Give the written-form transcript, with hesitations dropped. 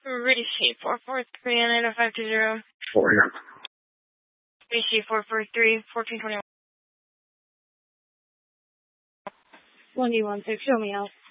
Receipt 443 and 90520. 4 here. Receipt 443, 1421. 1D16, show me out.